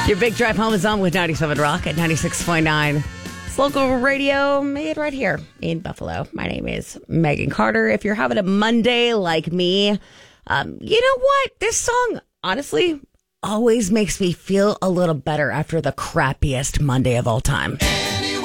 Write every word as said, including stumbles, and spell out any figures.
Your big drive home is on with ninety-seven Rock at ninety-six point nine. It's local radio made right here in Buffalo. My name is Megan Carter. If you're having a Monday like me, um, you know what? This song, honestly, always makes me feel a little better after the crappiest Monday of all time.